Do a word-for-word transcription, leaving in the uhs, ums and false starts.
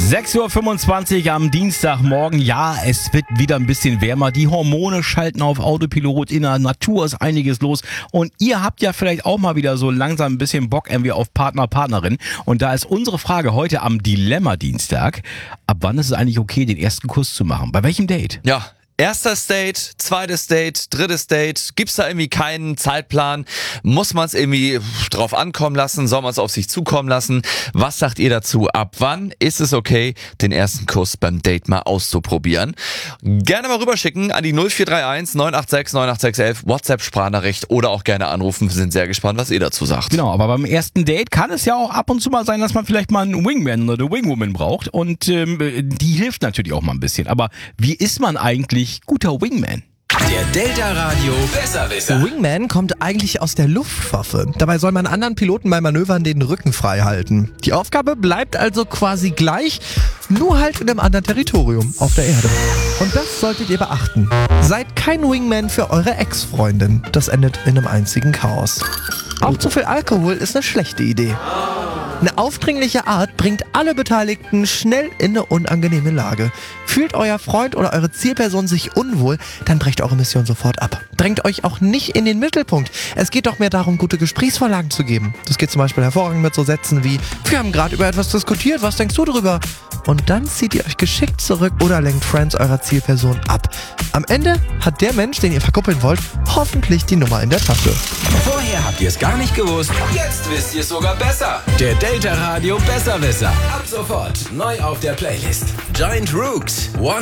sechs Uhr fünfundzwanzig am Dienstagmorgen. Ja, es wird wieder ein bisschen wärmer. Die Hormone schalten auf Autopilot. In der Natur ist einiges los. Und ihr habt ja vielleicht auch mal wieder so langsam ein bisschen Bock irgendwie auf Partner, Partnerin. Und da ist unsere Frage heute am Dilemma-Dienstag. Ab wann ist es eigentlich okay, den ersten Kuss zu machen? Bei welchem Date? Ja. Erstes Date, zweites Date, drittes Date, gibt's da irgendwie keinen Zeitplan? Muss man es irgendwie drauf ankommen lassen? Soll man es auf sich zukommen lassen? Was sagt ihr dazu? Ab wann ist es okay, den ersten Kuss beim Date mal auszuprobieren? Gerne mal rüberschicken an die null vier drei eins neun acht sechs neun acht sechs elf, WhatsApp-Sprachnachricht oder auch gerne anrufen. Wir sind sehr gespannt, was ihr dazu sagt. Genau, aber beim ersten Date kann es ja auch ab und zu mal sein, dass man vielleicht mal einen Wingman oder eine Wingwoman braucht. Und ähm, die hilft natürlich auch mal ein bisschen. Aber wie ist man eigentlich guter Wingman? Der Delta Radio Besserwisser. Wingman kommt eigentlich aus der Luftwaffe. Dabei soll man anderen Piloten bei Manövern den Rücken frei halten. Die Aufgabe bleibt also quasi gleich, nur halt in einem anderen Territorium auf der Erde. Und das solltet ihr beachten. Seid kein Wingman für eure Ex-Freundin. Das endet in einem einzigen Chaos. Auch zu viel Alkohol ist eine schlechte Idee. Eine aufdringliche Art bringt alle Beteiligten schnell in eine unangenehme Lage. Fühlt euer Freund oder eure Zielperson sich unwohl, dann brecht eure Mission sofort ab. Drängt euch auch nicht in den Mittelpunkt. Es geht doch mehr darum, gute Gesprächsvorlagen zu geben. Das geht zum Beispiel hervorragend mit so Sätzen wie: Wir haben gerade über etwas diskutiert, was denkst du drüber? Und dann zieht ihr euch geschickt zurück oder lenkt Friends eurer Zielperson ab. Am Ende hat der Mensch, den ihr verkuppeln wollt, hoffentlich die Nummer in der Tasche. Vorher habt ihr es gar nicht gewusst, jetzt wisst ihr es sogar besser. Der Delta Radio Besserwisser. Ab sofort neu auf der Playlist. Giant Rooks. One